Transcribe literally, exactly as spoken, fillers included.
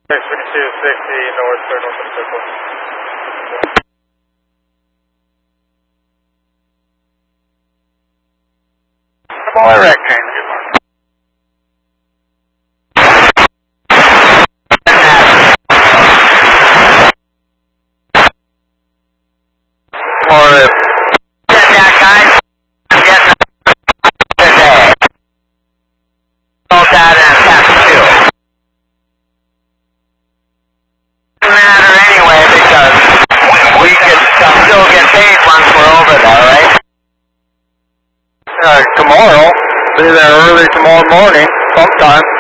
fifty-two sixty north, turn north of circle. Boy, wreck train. Or get that guy. I'm getting today. All that and tap two. Doesn't matter anyway because we can still get paid once we're over there, right? Uh, tomorrow. Be there early tomorrow morning, sometime.